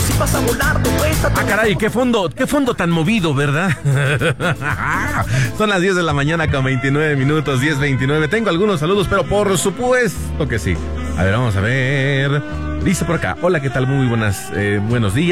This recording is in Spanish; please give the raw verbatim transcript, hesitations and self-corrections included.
si vas a volar, no cuesta. Ah, caray, qué fondo, qué fondo tan movido, ¿verdad? Son las diez de la mañana con veintinueve minutos, diez veintinueve. Tengo algunos saludos, pero por supuesto que sí. A ver, vamos a ver. Dice por acá, hola, ¿qué tal? Muy buenas, eh, buenos días.